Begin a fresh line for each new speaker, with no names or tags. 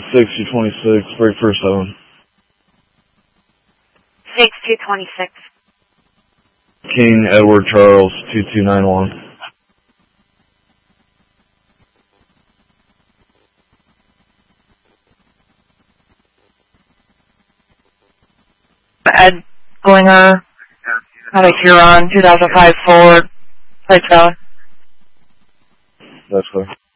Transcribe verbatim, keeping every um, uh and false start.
six two twenty-six, break for seven.
six two twenty-six.
King Edward Charles, two two nine one.
Ed Glinger, out of Huron, two thousand five Ford, plate trailer.
That's clear.